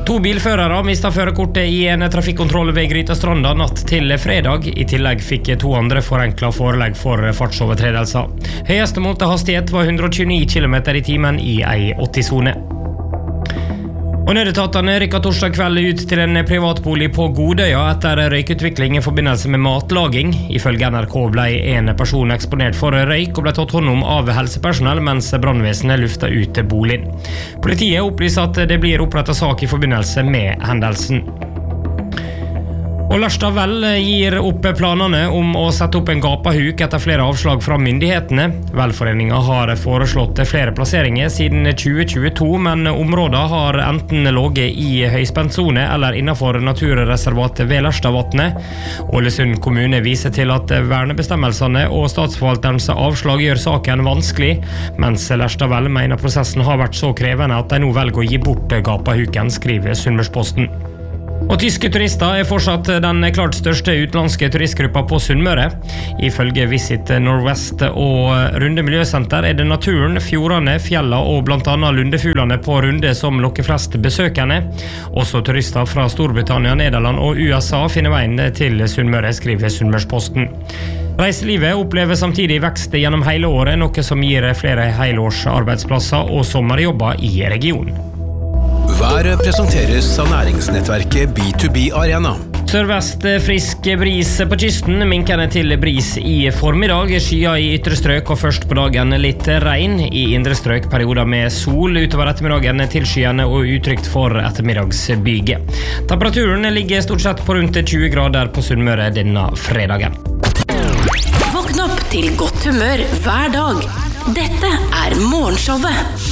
2 bilførere mistet førerkortet i en trafikkontroll ved Grytastranda natt til fredag. I tillegg fikk 2 andre forenklet forelegg for fartsovertredelser. Høyeste målte hastighet var 129 km i timen i ei 80-sone. Og nødetatene rykket torsdag kveld ut til en privatbolig på Godøya etter røykutvikling i forbindelse med matlaging. Ifølge NRK ble en person eksponert for røyk og ble tatt hånd om av helsepersonell mens brannvesenet luftet ut boligen. Politiet opplyser at det blir opprettet sak i forbindelse med hendelsen. Og Lærstad Vel gir opp planene om å sette opp en gapahuk etter flere avslag fra myndighetene. Velforeningen har foreslått flere plasseringer siden 2022, men området har enten ligget i høyspentsone eller innenfor naturreservatet ved Lærstadvatnet. Ålesund kommune viser til at vernebestemmelsene og statsforvalterens avslag gjør saken vanskelig, mens Lærstad Vel mener prosessen har vært så krevende at de nå velger å gi bort gapahuken, skriver Sunnmørsposten. Og tyske turister er fortsatt den klart største utenlandske turistgruppa på Sunnmøre. Ifølge Visit Northwest og Runde Miljøsenter er det naturen, fjordene, fjellene og blant annet lundefuglene på Runde som lokker flest besøkende. Også turister fra Storbritannia, Nederland og USA finner veien til Sunnmøre, skriver Sunnmørsposten. Reiselivet opplever samtidig vekst gjennom hele året, noe som gir flere helårsarbeidsplasser og sommerjobber i regionen. Været presenteres av næringsnettverket B2B Arena. Sørvest frisk bris på kysten, minkende til bris i formiddag, skyer i ytre strøk og først på dagen litt regn. I indre strøk perioder med sol, utover ettermiddagen tilskyende og utrygt for ettermiddagsbyge. Temperaturen ligger stort sett på rundt 20 grader på Sunnmøre denne fredagen. Våkn opp til godt humør hver dag. Dette er Morgenshowet.